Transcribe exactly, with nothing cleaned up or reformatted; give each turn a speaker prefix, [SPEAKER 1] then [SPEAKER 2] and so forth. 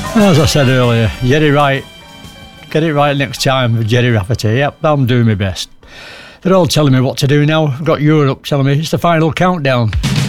[SPEAKER 1] As I said earlier, get it right. Get it right next time with Jerry Rafferty. Yep, I'm doing my best. They're all telling me what to do now. I've got Europe telling me it's the final countdown.